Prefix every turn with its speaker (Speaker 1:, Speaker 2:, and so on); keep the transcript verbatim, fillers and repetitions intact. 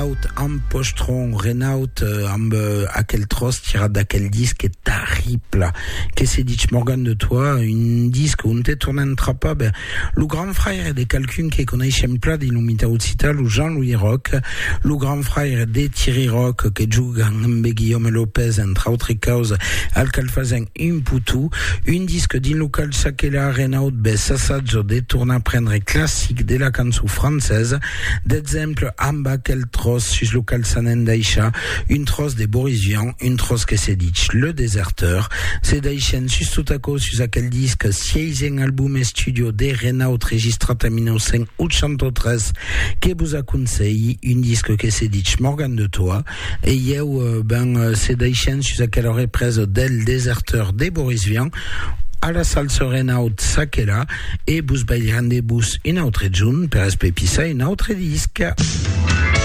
Speaker 1: Renault en postron, Renault amb aquel tros tiré d'aquel disque est terrible. Qu'est-ce que dit Morgan de toi? Une disque où on te tourne un trapa, ben, le grand frère des calculs qui connaît Chempla d'Illumita Outsital ou Jean-Louis Roch, le grand frère des Thierry Roch qui joue avec Guillaume Lopez, entre autres causes, al calfazen un poutou, une disque din local Sakela Renault, ben, ça ça de tourne à prendre classique de la canson française, d'exemple, amba quel tros, sus local Sanen Daïcha, une trosse des Boris Vian, une trosse que c'est dit, le déserteur, c'est Daïchen, sus tout à cause, sus à quel disque, seizième album et studio des Renault, registrat à mille neuf cent soixante-treize, que vous a conseillé, une disque que c'est dit, Morgan de toi, et y'a, euh, ben, c'est Daïchen, sus à quelle aurait prise d'elle déserteur des Boris Vian, à la salle Renault Sakela, et vous baillerez des bus, une autre june, per espépissa, une autre disque.